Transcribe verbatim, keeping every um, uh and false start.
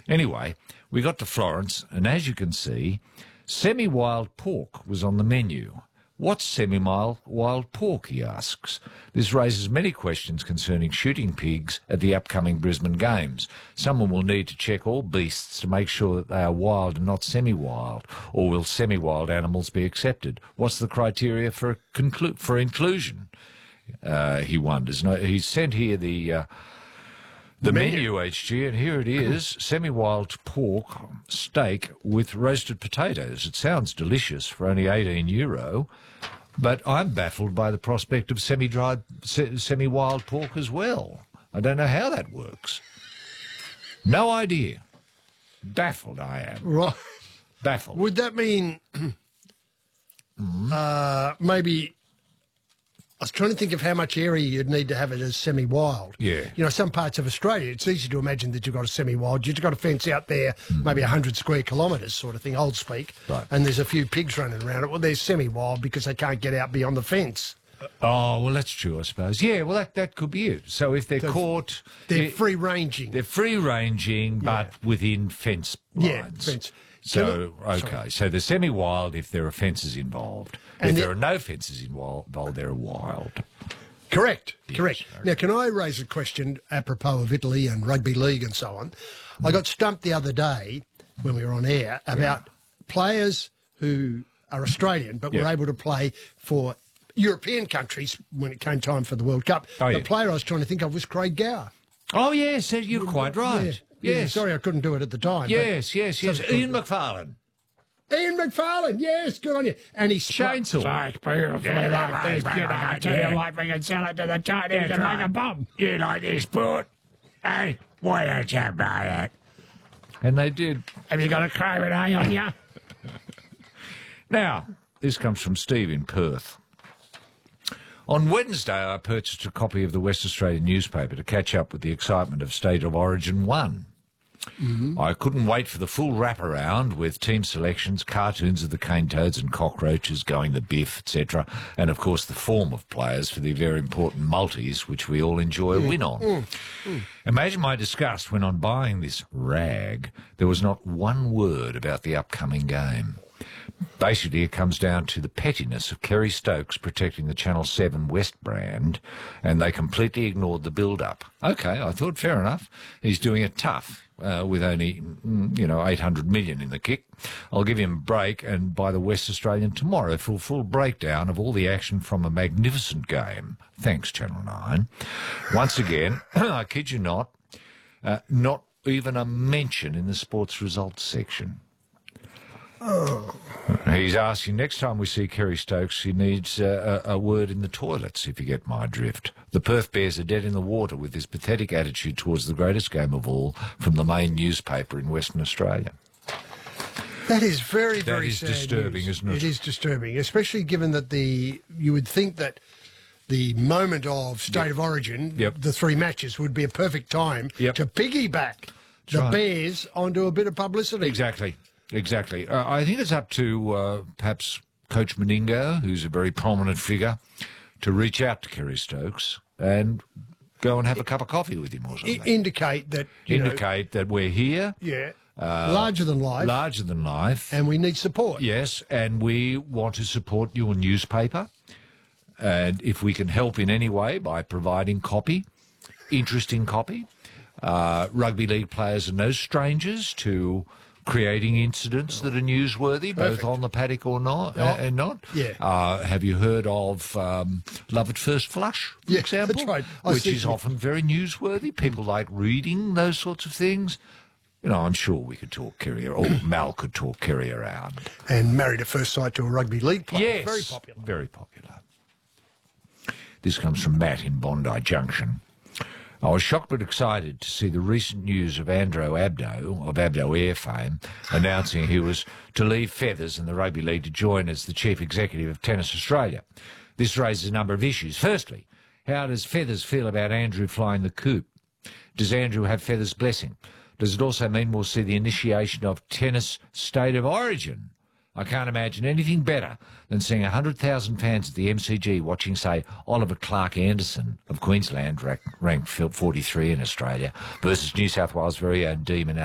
Anyway, we got to Florence, and as you can see, semi-wild pork was on the menu. What's semi-wild pork, he asks. This raises many questions concerning shooting pigs at the upcoming Brisbane Games. Someone will need to check all beasts to make sure that they are wild and not semi-wild, or will semi-wild animals be accepted? What's the criteria for conclu- for inclusion? Uh, he wonders. No, he's sent here the... Uh, The menu, H G, and here it is, semi-wild pork steak with roasted potatoes. It sounds delicious for only eighteen euro, but I'm baffled by the prospect of semi-dried, se- semi-wild pork as well. I don't know how that works. No idea. Baffled I am. Right. Baffled. Would that mean uh, maybe... I was trying to think of how much area you'd need to have it as semi-wild. Yeah. You know, some parts of Australia, it's easy to imagine that you've got a semi-wild. You've got a fence out there, mm. maybe one hundred square kilometres sort of thing, old speak, right. and there's a few pigs running around it. Well, they're semi-wild because they can't get out beyond the fence. Oh, well, that's true, I suppose. Yeah, well, that, that could be it. So if they're so caught... They're free-ranging. They're free-ranging, but yeah. within fence lines. Yeah, fence. So, okay, Sorry. so they're semi-wild if there are fences involved. And if the, there are no fences involved, they're wild. Correct, yes, correct. Okay. Now, can I raise a question apropos of Italy and rugby league and so on? Mm. I got stumped the other day when we were on air about yeah. players who are Australian but yeah. were able to play for European countries when it came time for the World Cup. Oh, the yeah. player I was trying to think of was Craig Gower. Oh, yes, you're quite right. Yeah. Yes. Yeah, sorry I couldn't do it at the time. Yes, yes, yes. Ian McFarlane. Ian McFarlane, yes, good on you. And he's chainsaw. Like beautifully yeah, like this, you know, I tell yeah. you what, we can sell it to the Chinese and make a bomb. You like this sport? Hey, why don't you buy it? And they did. Have you got a craving eye on you? Now, this comes from Steve in Perth. On Wednesday, I purchased a copy of the West Australian newspaper to catch up with the excitement of State of Origin one. Mm-hmm. I couldn't wait for the full wraparound with team selections, cartoons of the cane toads and cockroaches going the biff, et cetera, and of course the form of players for the very important multis, which we all enjoy a win on. Mm. Mm. Imagine my disgust when, on buying this rag, there was not one word about the upcoming game. Basically, it comes down to the pettiness of Kerry Stokes protecting the Channel seven West brand, and they completely ignored the build-up. OK, I thought, fair enough. He's doing it tough. Uh, with only, you know, eight hundred million in the kick. I'll give him a break and buy the West Australian tomorrow for a full breakdown of all the action from a magnificent game. Thanks, Channel nine. Once again, I kid you not, uh, not even a mention in the sports results section. Oh. He's asking, next time we see Kerry Stokes, he needs uh, a, a word in the toilets, if you get my drift. The Perth Bears are dead in the water with this pathetic attitude towards the greatest game of all from the main newspaper in Western Australia. That is very, that very is sad disturbing, news. Isn't it? It is disturbing, especially given that the you would think that the moment of State yep. of Origin, yep. the three matches, would be a perfect time yep. to piggyback the right. Bears onto a bit of publicity. Exactly. Exactly. Uh, I think it's up to uh, perhaps Coach Meningo, who's a very prominent figure, to reach out to Kerry Stokes and go and have a cup of coffee with him or something. I- indicate that you Indicate know, that we're here. Yeah. Uh, larger than life. Larger than life. And we need support. Yes, and we want to support your newspaper. And if we can help in any way by providing copy, interesting copy, uh, rugby league players are no strangers to creating incidents that are newsworthy, Perfect. both on the paddock or not, Oh, uh, and not. Yeah. Uh, have you heard of um, Love at First Flush, for yeah, example? That's right. I which see. is often very newsworthy. People like reading those sorts of things. You know, I'm sure we could talk Kerry, or Mal could talk Kerry around. And Married at First Sight to a rugby league player. Yes. Very popular. Very popular. This comes from Matt in Bondi Junction. I was shocked but excited to see the recent news of Andrew Abdo, of Abdo Air fame, announcing he was to leave Feathers and the Rugby League to join as the Chief Executive of Tennis Australia. This raises a number of issues. Firstly, how does Feathers feel about Andrew flying the coop? Does Andrew have Feathers' blessing? Does it also mean we'll see the initiation of Tennis State of Origin? I can't imagine anything better than seeing one hundred thousand fans at the M C G watching, say, Oliver Clark-Anderson of Queensland, ranked forty-three in Australia, versus New South Wales' very own Demon